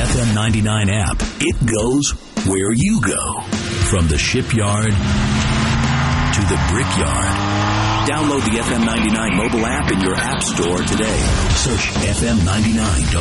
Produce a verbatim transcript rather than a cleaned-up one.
F M ninety-nine app. It goes where you go. From the shipyard to the brickyard. Download the F M ninety-nine mobile app in your app store today. Search F M ninety-nine.